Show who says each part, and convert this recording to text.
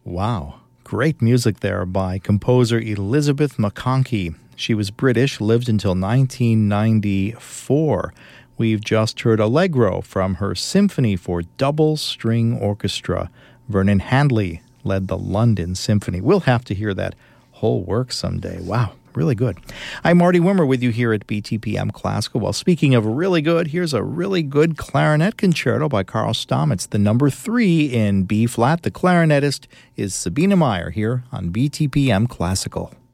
Speaker 1: Wow. Great music there by composer Elizabeth McConkie. She was British, lived until 1994. We've just heard Allegro from her Symphony for Double String Orchestra. Vernon Handley led the London Symphony. We'll have to hear that whole work someday. Wow, really good. I'm Marty Wimmer with you here at BTPM Classical. Well, speaking of really good, here's a really good clarinet concerto by Carl Stamm. It's the number 3 in B-flat. The clarinetist is Sabine Meyer here on BTPM Classical.